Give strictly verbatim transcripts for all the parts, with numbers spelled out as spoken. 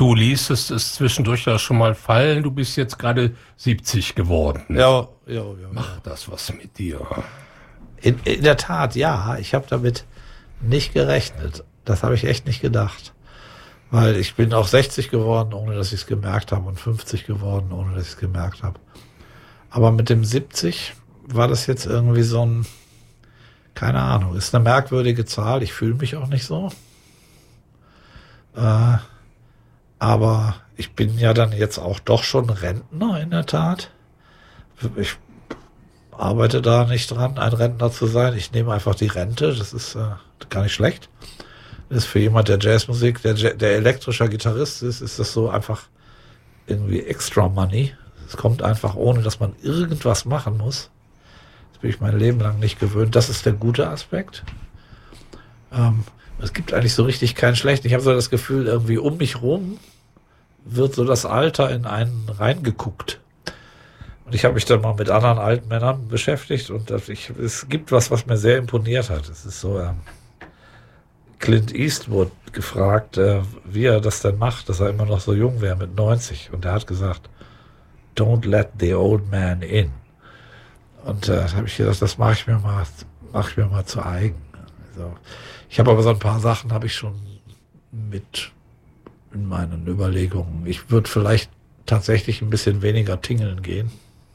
Du ließest es zwischendurch ja schon mal fallen. Du bist jetzt gerade siebzig geworden. Ja, ja, ja. Mach das was mit dir? In, in der Tat, ja. Ich habe damit nicht gerechnet. Das habe ich echt nicht gedacht. Weil ich bin auch sechzig geworden, ohne dass ich es gemerkt habe, und fünfzig geworden, ohne dass ich es gemerkt habe. Aber mit dem siebzig war das jetzt irgendwie so ein, keine Ahnung, ist eine merkwürdige Zahl. Ich fühle mich auch nicht so. Äh, aber ich bin ja dann jetzt auch doch schon Rentner in der Tat. Ich arbeite da nicht dran, ein Rentner zu sein. Ich nehme einfach die Rente. Das ist äh, gar nicht schlecht. Das ist für jemand, der Jazzmusik, der, der elektrischer Gitarrist ist, ist das so einfach irgendwie extra Money. Es kommt einfach, ohne dass man irgendwas machen muss. Das bin ich mein Leben lang nicht gewöhnt. Das ist der gute Aspekt. Ähm, es gibt eigentlich so richtig keinen schlechten. Ich habe so das Gefühl, irgendwie um mich rum wird so das Alter in einen reingeguckt. Und ich habe mich dann mal mit anderen alten Männern beschäftigt und das, ich, es gibt was, was mir sehr imponiert hat. Es ist so ähm, Clint Eastwood gefragt, äh, wie er das denn macht, dass er immer noch so jung wäre mit neunzig. Und er hat gesagt, don't let the old man in. Und äh, da habe ich gedacht, das mache ich mir mal, mache ich mir mal zu eigen. Also, ich habe aber so ein paar Sachen habe ich schon mit in meinen Überlegungen. Ich würde vielleicht tatsächlich ein bisschen weniger tingeln gehen.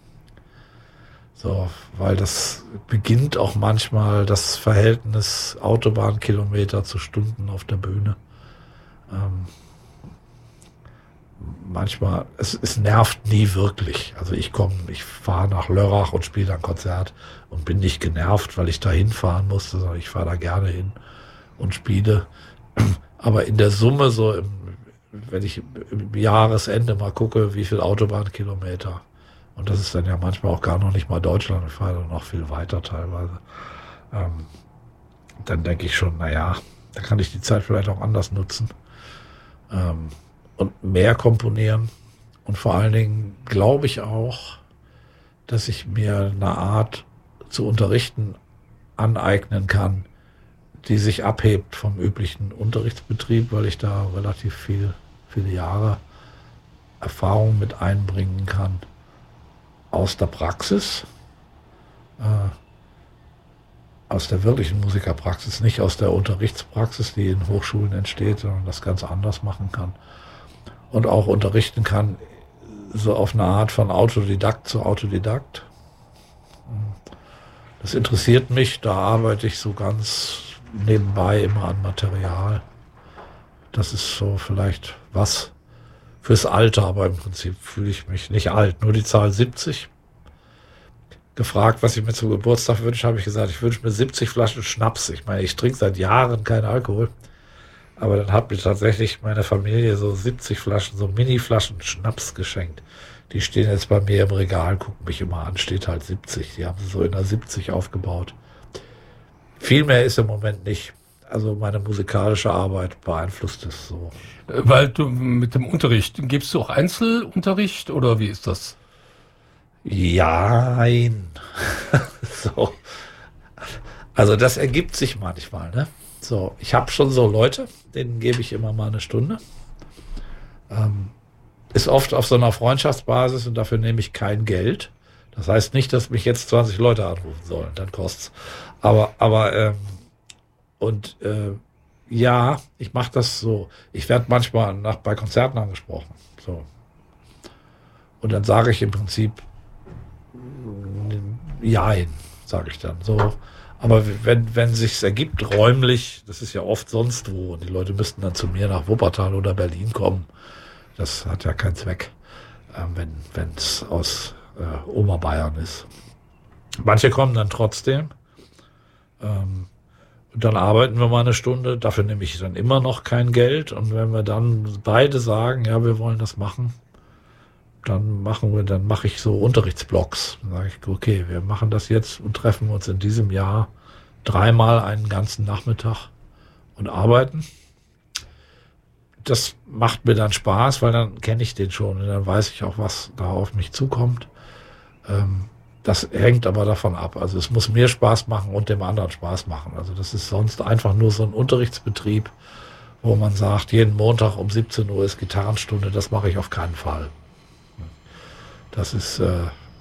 So, weil das beginnt auch manchmal das Verhältnis Autobahnkilometer zu Stunden auf der Bühne. Ähm, manchmal, es, es nervt nie wirklich. Also ich komme, ich fahre nach Lörrach und spiele ein Konzert und bin nicht genervt, weil ich da hinfahren musste, sondern ich fahre da gerne hin und spiele. Aber in der Summe, so im, wenn ich im Jahresende mal gucke, wie viel Autobahnkilometer, und das ist dann ja manchmal auch gar noch nicht mal Deutschland, ich fahre dann noch viel weiter teilweise, ähm, dann denke ich schon, naja, da kann ich die Zeit vielleicht auch anders nutzen. Ähm, und mehr komponieren. Und vor allen Dingen glaube ich auch, dass ich mir eine Art zu unterrichten aneignen kann, die sich abhebt vom üblichen Unterrichtsbetrieb, weil ich da relativ viel, viele Jahre Erfahrung mit einbringen kann aus der Praxis, äh, aus der wirklichen Musikerpraxis, nicht aus der Unterrichtspraxis, die in Hochschulen entsteht, sondern das ganz anders machen kann. Und auch unterrichten kann, so auf eine Art von Autodidakt zu Autodidakt. Das interessiert mich, da arbeite ich so ganz nebenbei immer an Material. Das ist so vielleicht was fürs Alter, aber im Prinzip fühle ich mich nicht alt. Nur die Zahl siebzig. Gefragt, was ich mir zum Geburtstag wünsche, habe ich gesagt, ich wünsche mir siebzig Flaschen Schnaps. Ich meine, ich trinke seit Jahren keinen Alkohol. Aber dann hat mir tatsächlich meine Familie so siebzig Flaschen, so Mini-Flaschen Schnaps geschenkt. Die stehen jetzt bei mir im Regal, gucken mich immer an, steht halt siebzig. Die haben sie so in der siebzig aufgebaut. Viel mehr ist im Moment nicht. Also meine musikalische Arbeit beeinflusst es so. Weil du mit dem Unterricht, gibst du auch Einzelunterricht oder wie ist das? Jein. So. Also das ergibt sich manchmal, ne? So, ich habe schon so Leute, denen gebe ich immer mal eine Stunde. Ähm, ist oft auf so einer Freundschaftsbasis und dafür nehme ich kein Geld. Das heißt nicht, dass mich jetzt zwanzig Leute anrufen sollen, dann kostet's. Aber, aber, ähm, und äh, ja, ich mache das so. Ich werde manchmal nach, bei Konzerten angesprochen. So. Und dann sage ich im Prinzip, jein, sage ich dann. So. Aber wenn, wenn sich's ergibt, räumlich, das ist ja oft sonst wo, und die Leute müssten dann zu mir nach Wuppertal oder Berlin kommen. Das hat ja keinen Zweck, äh, wenn wenn es aus äh, Oberbayern ist. Manche kommen dann trotzdem. Ähm, und dann arbeiten wir mal eine Stunde. Dafür nehme ich dann immer noch kein Geld. Und wenn wir dann beide sagen, ja, wir wollen das machen, dann machen wir, dann mache ich so Unterrichtsblocks. Dann sage ich, okay, wir machen das jetzt und treffen uns in diesem Jahr dreimal einen ganzen Nachmittag und arbeiten. Das macht mir dann Spaß, weil dann kenne ich den schon und dann weiß ich auch, was da auf mich zukommt. Ähm, das hängt aber davon ab. Also es muss mir Spaß machen und dem anderen Spaß machen. Also das ist sonst einfach nur so ein Unterrichtsbetrieb, wo man sagt, jeden Montag um siebzehn Uhr ist Gitarrenstunde, das mache ich auf keinen Fall. Das ist, äh,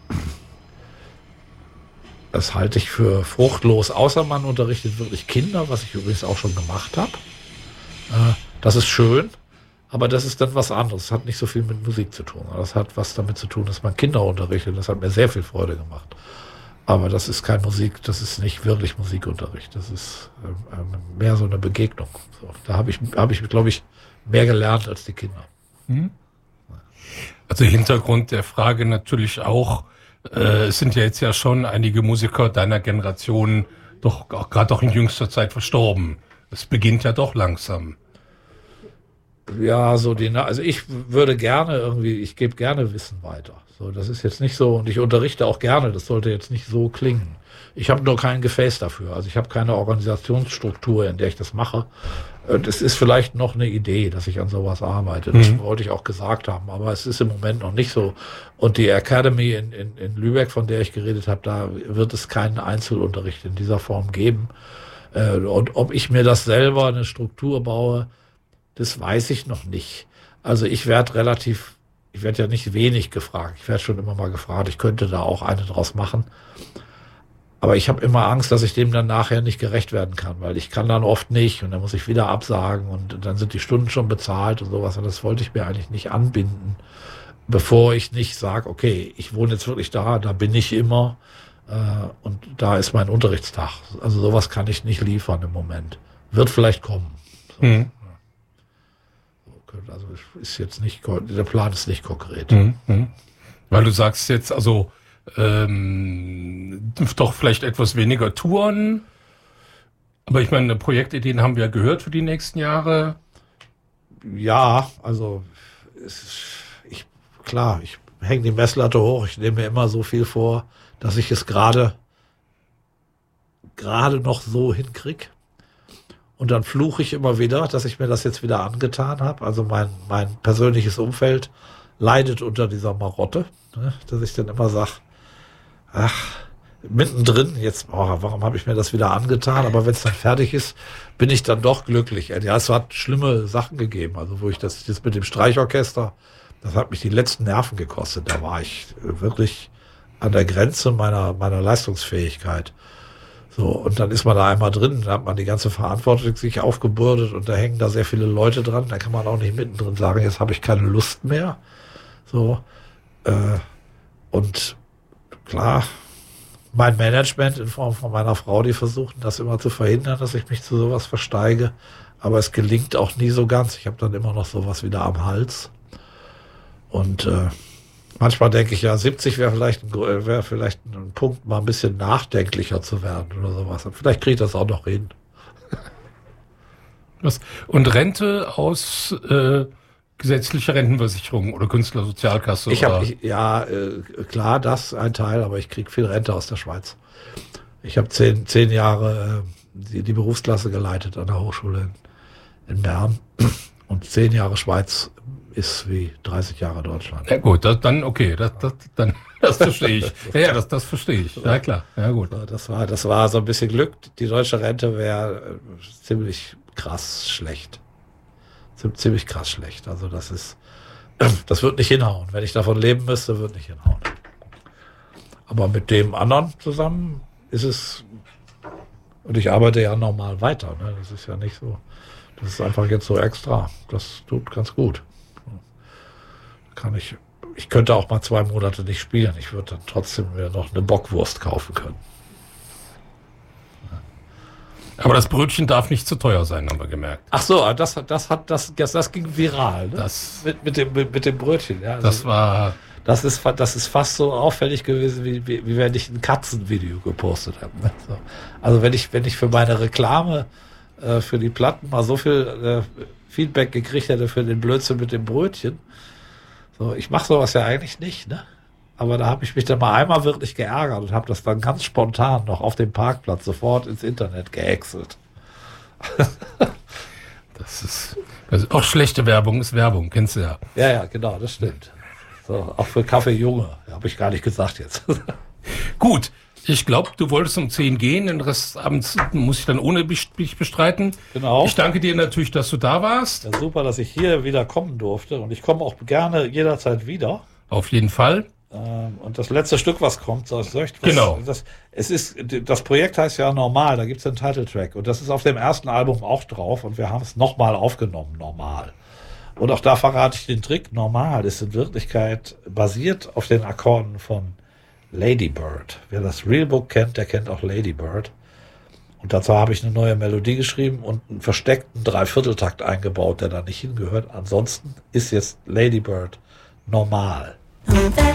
das halte ich für fruchtlos, außer man unterrichtet wirklich Kinder, was ich übrigens auch schon gemacht habe. Äh, das ist schön, aber das ist dann was anderes. Das hat nicht so viel mit Musik zu tun. Das hat was damit zu tun, dass man Kinder unterrichtet. Das hat mir sehr viel Freude gemacht. Aber das ist kein Musik, das ist nicht wirklich Musikunterricht. Das ist äh, mehr so eine Begegnung. So, da habe ich, hab ich, glaube ich, mehr gelernt als die Kinder. Mhm. Also Hintergrund der Frage natürlich auch, äh, es sind ja jetzt ja schon einige Musiker deiner Generation doch auch gerade auch in jüngster Zeit verstorben. Es beginnt ja doch langsam. Ja, so die, also ich würde gerne irgendwie, ich gebe gerne Wissen weiter. So, das ist jetzt nicht so, und ich unterrichte auch gerne, das sollte jetzt nicht so klingen. Ich habe nur kein Gefäß dafür, also ich habe keine Organisationsstruktur, in der ich das mache. Das ist vielleicht noch eine Idee, dass ich an sowas arbeite. Das mhm. wollte ich auch gesagt haben, aber es ist im Moment noch nicht so. Und die Academy in, in, in Lübeck, von der ich geredet habe, da wird es keinen Einzelunterricht in dieser Form geben. Und ob ich mir das selber eine Struktur baue, das weiß ich noch nicht. Also ich werde relativ, ich werde ja nicht wenig gefragt. Ich werde schon immer mal gefragt. Ich könnte da auch eine draus machen. Aber ich habe immer Angst, dass ich dem dann nachher nicht gerecht werden kann, weil ich kann dann oft nicht und dann muss ich wieder absagen und dann sind die Stunden schon bezahlt und sowas. Und das wollte ich mir eigentlich nicht anbinden, bevor ich nicht sage, okay, ich wohne jetzt wirklich da, da bin ich immer äh, und da ist mein Unterrichtstag. Also sowas kann ich nicht liefern im Moment. Wird vielleicht kommen. So. Mhm. Also ist jetzt nicht, der Plan ist nicht konkret. Mhm, mh. Weil du sagst jetzt, also ähm, doch vielleicht etwas weniger Touren, aber ich meine, Projektideen haben wir ja gehört für die nächsten Jahre. Ja, also es, ich, klar, ich hänge die Messlatte hoch, ich nehme mir immer so viel vor, dass ich es gerade gerade noch so hinkriege. Und dann fluche ich immer wieder, dass ich mir das jetzt wieder angetan habe. Also mein, mein persönliches Umfeld leidet unter dieser Marotte, ne? Dass ich dann immer sage, ach, mittendrin, jetzt, oh, warum habe ich mir das wieder angetan? Aber wenn es dann fertig ist, bin ich dann doch glücklich. Ja, es hat schlimme Sachen gegeben. Also wo ich das, das mit dem Streichorchester, das hat mich die letzten Nerven gekostet. Da war ich wirklich an der Grenze meiner, meiner Leistungsfähigkeit. So, und dann ist man da einmal drin, da hat man die ganze Verantwortung sich aufgebürdet und da hängen da sehr viele Leute dran. Da kann man auch nicht mittendrin sagen, jetzt habe ich keine Lust mehr. So, äh, und klar, mein Management in Form von meiner Frau, die versuchen das immer zu verhindern, dass ich mich zu sowas versteige. Aber es gelingt auch nie so ganz. Ich habe dann immer noch sowas wieder am Hals. Und äh, manchmal denke ich, ja, siebzig wäre vielleicht, ein, wäre vielleicht ein Punkt, mal ein bisschen nachdenklicher zu werden oder sowas. Und vielleicht kriege ich das auch noch hin. Was? Und Rente aus äh, gesetzlicher Rentenversicherung oder Künstlersozialkasse? Ich habe, ja, äh, klar, das ein Teil, aber ich kriege viel Rente aus der Schweiz. Ich habe zehn, zehn Jahre äh, die, die Berufsklasse geleitet an der Hochschule in, in Bern und zehn Jahre Schweiz ist wie dreißig Jahre Deutschland. Ja gut, das, dann okay, das, das, dann, das verstehe ich. Ja, ja, das, das verstehe ich. Ja klar, ja gut. Das war, das war so ein bisschen Glück. Die deutsche Rente wäre ziemlich krass schlecht. Ziemlich krass schlecht. Also das ist, das wird nicht hinhauen. Wenn ich davon leben müsste, wird nicht hinhauen. Aber mit dem anderen zusammen ist es, und ich arbeite ja normal weiter. Ne? Das ist ja nicht so, das ist einfach jetzt so extra. Das tut ganz gut. Kann ich, ich könnte auch mal zwei Monate nicht spielen. Ich würde dann trotzdem mir noch eine Bockwurst kaufen können. Aber das Brötchen darf nicht zu teuer sein, haben wir gemerkt. Ach so, das, das hat, das, das, das ging viral, ne? Das, mit, mit dem, mit, mit dem Brötchen, ja. Also, das war, das ist, das ist fast so auffällig gewesen, wie, wie, wie wenn ich ein Katzenvideo gepostet habe. Ne? So. Also wenn ich, wenn ich für meine Reklame, äh, für die Platten mal so viel äh, Feedback gekriegt hätte für den Blödsinn mit dem Brötchen. So, ich mache sowas ja eigentlich nicht, ne? Aber da habe ich mich dann mal einmal wirklich geärgert und habe das dann ganz spontan noch auf dem Parkplatz sofort ins Internet gehäckselt. Das ist, also auch schlechte Werbung ist Werbung, kennst du ja. Ja, ja, genau, das stimmt. So, auch für Kaffee Junge, habe ich gar nicht gesagt jetzt. Gut, Ich glaube, du wolltest um zehn gehen, den Rest abends muss ich dann ohne mich bestreiten. Genau. Ich danke dir natürlich, dass du da warst. Ja, super, dass ich hier wieder kommen durfte und ich komme auch gerne jederzeit wieder. Auf jeden Fall. Und das letzte Stück, was kommt, das, was, genau. Das, es ist, das Projekt heißt ja Normal, da gibt es den Titeltrack und das ist auf dem ersten Album auch drauf und wir haben es nochmal aufgenommen, Normal. Und auch da verrate ich den Trick, Normal ist in Wirklichkeit basiert auf den Akkorden von Lady Bird. Wer das Real Book kennt, der kennt auch Lady Bird. Und dazu habe ich eine neue Melodie geschrieben und einen versteckten Dreivierteltakt eingebaut, der da nicht hingehört. Ansonsten ist jetzt Lady Bird Normal. That